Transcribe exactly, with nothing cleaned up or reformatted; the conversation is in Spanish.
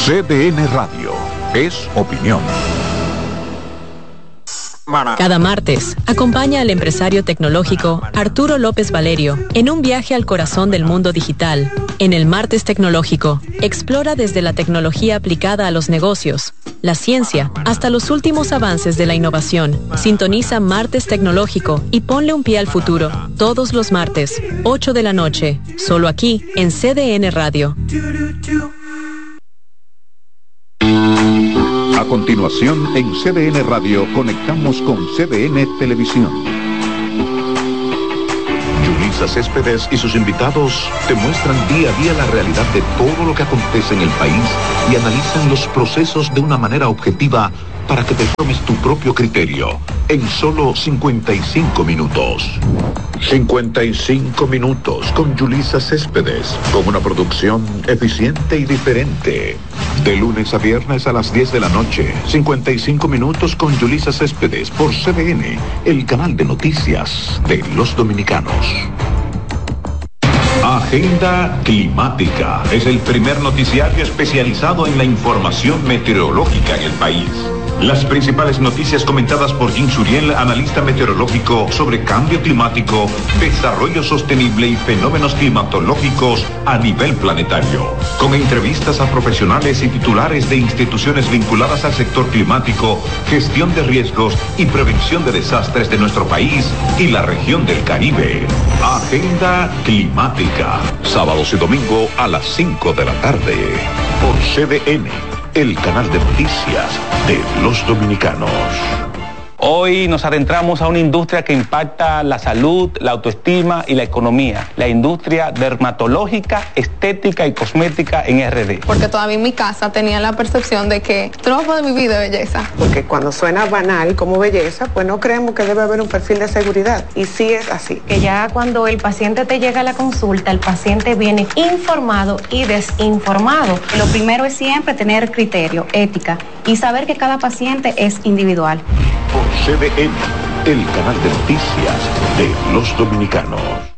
C D N Radio. Es opinión. Cada martes, acompaña al empresario tecnológico Arturo López Valerio en un viaje al corazón del mundo digital. En el Martes Tecnológico, explora desde la tecnología aplicada a los negocios, la ciencia, hasta los últimos avances de la innovación. Sintoniza Martes Tecnológico y ponle un pie al futuro. Todos los martes, ocho de la noche, solo aquí en C D N Radio. A continuación, en C D N Radio, conectamos con C D N Televisión. Yulisa Céspedes y sus invitados te muestran día a día la realidad de todo lo que acontece en el país y analizan los procesos de una manera objetiva para que te formes tu propio criterio en solo cincuenta y cinco minutos. cincuenta y cinco minutos con Yulisa Céspedes, con una producción eficiente y diferente. De lunes a viernes a las diez de la noche, cincuenta y cinco minutos con Yulisa Céspedes por C D N, el canal de noticias de los dominicanos. Agenda Climática es el primer noticiario especializado en la información meteorológica en el país. Las principales noticias comentadas por Jim Suriel, analista meteorológico sobre cambio climático, desarrollo sostenible y fenómenos climatológicos a nivel planetario. Con entrevistas a profesionales y titulares de instituciones vinculadas al sector climático, gestión de riesgos y prevención de desastres de nuestro país y la región del Caribe. Agenda Climática, sábados y domingo a las cinco de la tarde, por C D N. El canal de noticias de los dominicanos. Hoy nos adentramos a una industria que impacta la salud, la autoestima y la economía. La industria dermatológica, estética y cosmética en R D. Porque todavía en mi casa tenía la percepción de que tú no puedes vivir de belleza. Porque cuando suena banal como belleza, pues no creemos que debe haber un perfil de seguridad. Y sí es así. Que ya cuando el paciente te llega a la consulta, el paciente viene informado y desinformado. Lo primero es siempre tener criterio, ética y saber que cada paciente es individual. Por C D N, el canal de noticias de los dominicanos.